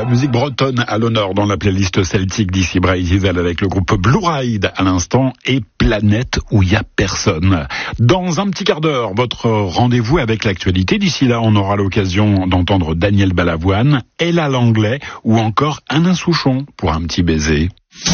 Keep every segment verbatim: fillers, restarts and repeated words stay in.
La musique bretonne à l'honneur dans la playlist celtique d'ici Bray-Zizel avec le groupe Blue Ride à l'instant et Planète où il n'y a personne. Dans un petit quart d'heure, votre rendez-vous avec l'actualité. D'ici là, on aura l'occasion d'entendre Daniel Balavoine, Ella Langlais ou encore Alain Souchon pour un petit baiser.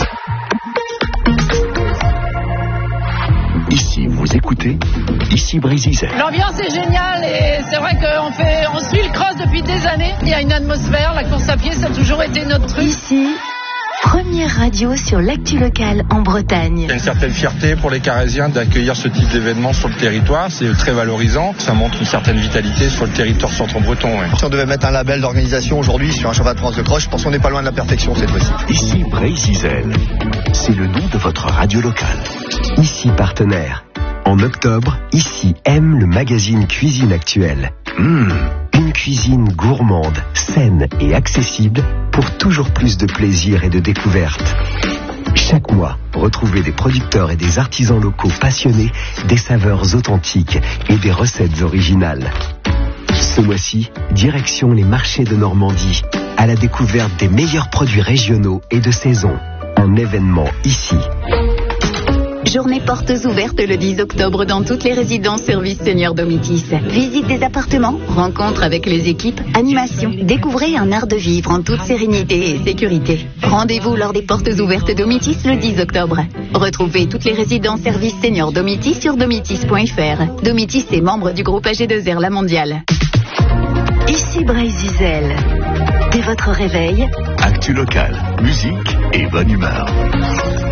Ici, vous écoutez, ici Bray-Zizel. L'ambiance est géniale et c'est vrai qu'on fait, on suit le cross depuis des années. Il y a une atmosphère, la course à pied, ça a toujours été notre truc. Ici, première radio sur l'actu locale en Bretagne. Il y a une certaine fierté pour les Carésiens d'accueillir ce type d'événement sur le territoire. C'est très valorisant. Ça montre une certaine vitalité sur le territoire centre-breton. Ouais. Si on devait mettre un label d'organisation aujourd'hui sur un championnat de France de cross, je pense qu'on n'est pas loin de la perfection cette fois-ci. Ici Bray-Zizel. C'est le nom de votre radio locale. Ici partenaire. En octobre, Ici aime le magazine Cuisine Actuelle. Mmh, une cuisine gourmande, saine et accessible pour toujours plus de plaisir et de découverte. Chaque mois, retrouvez des producteurs et des artisans locaux passionnés, des saveurs authentiques et des recettes originales. Ce mois-ci, direction les marchés de Normandie, à la découverte des meilleurs produits régionaux et de saison. Un événement ici. Journée portes ouvertes le dix octobre dans toutes les résidences services Senior Domitis. Visite des appartements, rencontre avec les équipes, animation. Découvrez un art de vivre en toute sérénité et sécurité. Rendez-vous lors des portes ouvertes Domitis le dix octobre. Retrouvez toutes les résidences services Senior Domitis sur domitis point f r. Domitis est membre du groupe A G deux R La Mondiale. Ici Bray-Zizel. Dès votre réveil, actu locale, musique et bonne humeur.